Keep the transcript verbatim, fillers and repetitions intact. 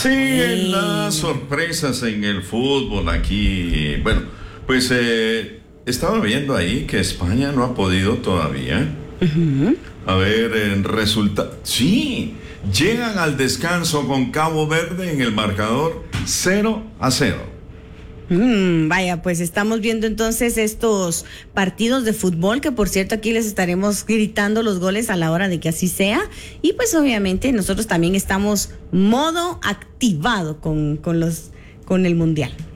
Siguen las sorpresas en el fútbol aquí. Bueno, pues eh, estaba viendo ahí que España no ha podido todavía. Uh-huh. A ver, en resultado. Sí, llegan al descanso con Cabo Verde en el marcador cero a cero. Mm, vaya, pues estamos viendo entonces estos partidos de fútbol, que por cierto aquí les estaremos gritando los goles a la hora de que así sea. Y pues obviamente nosotros también estamos modo activado con, con los con el mundial.